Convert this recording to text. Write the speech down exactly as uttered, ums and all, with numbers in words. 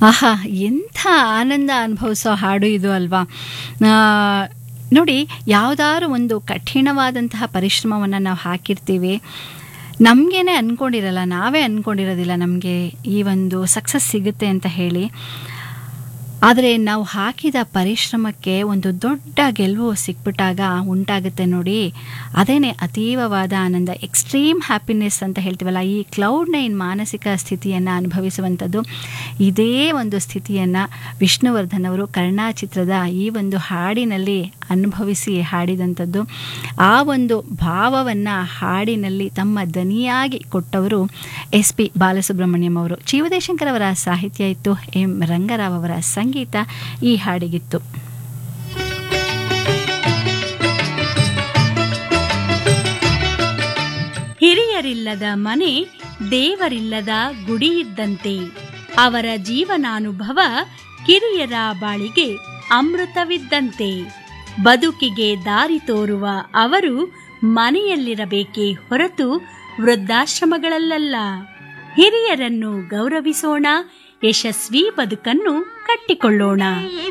ಆಹಾ! ಎಂಥ ಆನಂದ ಅನುಭವಿಸೋ ಹಾಡು ಇದು ಅಲ್ವಾ? ಆ, ನೋಡಿ, ಯಾವುದಾದ್ರು ಒಂದು ಕಠಿಣವಾದಂತಹ ಪರಿಶ್ರಮವನ್ನು ನಾವು ಹಾಕಿರ್ತೀವಿ, ನಮಗೇನೆ ಅಂದ್ಕೊಂಡಿರಲ್ಲ, ನಾವೇ ಅಂದ್ಕೊಂಡಿರೋದಿಲ್ಲ ನಮಗೆ ಈ ಒಂದು ಸಕ್ಸಸ್ ಸಿಗುತ್ತೆ ಅಂತ ಹೇಳಿ. ಆದರೆ ನಾವು ಹಾಕಿದ ಪರಿಶ್ರಮಕ್ಕೆ ಒಂದು ದೊಡ್ಡ ಗೆಲುವು ಸಿಕ್ಬಿಟ್ಟಾಗ ಉಂಟಾಗುತ್ತೆ ನೋಡಿ, ಅದೇನೆ ಅತೀವವಾದ ಆನಂದ, ಎಕ್ಸ್ಟ್ರೀಮ್ ಹ್ಯಾಪಿನೆಸ್ ಅಂತ ಹೇಳ್ತೀವಲ್ಲ, ಈ ಕ್ಲೌಡ್ ನೈನ್ ಮಾನಸಿಕ ಸ್ಥಿತಿಯನ್ನು ಅನುಭವಿಸುವಂಥದ್ದು. ಇದೇ ಒಂದು ಸ್ಥಿತಿಯನ್ನು ವಿಷ್ಣುವರ್ಧನ್ ಅವರು ಕರ್ಣ ಚಿತ್ರದ ಈ ಒಂದು ಹಾಡಿನಲ್ಲಿ ಅನುಭವಿಸಿ ಹಾಡಿದಂಥದ್ದು. ಆ ಒಂದು ಭಾವವನ್ನು ಹಾಡಿನಲ್ಲಿ ತಮ್ಮ ದನಿಯಾಗಿ ಕೊಟ್ಟವರು ಎಸ್ ಪಿ ಬಾಲಸುಬ್ರಹ್ಮಣ್ಯಂ ಅವರು. ಚಿ ಉದಯಶಂಕರ್ ಅವರ ಸಾಹಿತ್ಯ ಇತ್ತು, ಎಂ ರಂಗರಾವ್ ಅವರ ಸಂಗೀತ ಈ ಹಾಡಿಗಿತ್ತು. ಹಿರಿಯರಿಲ್ಲದ ಮನೆ ದೇವರಿಲ್ಲದ ಗುಡಿಯಿದ್ದಂತೆ. ಅವರ ಜೀವನಾನುಭವ ಕಿರಿಯರ ಬಾಳಿಗೆ ಅಮೃತವಿದ್ದಂತೆ. ಬದುಕಿಗೆ ದಾರಿ ತೋರುವ ಅವರು ಮನೆಯಲ್ಲಿರಬೇಕೇ ಹೊರತು ವೃದ್ಧಾಶ್ರಮಗಳಲ್ಲ. ಹಿರಿಯರನ್ನು ಗೌರವಿಸೋಣ, ಯಶಸ್ವಿ ಬದುಕನ್ನು ಕಟ್ಟಿಕೊಳ್ಳೋಣ.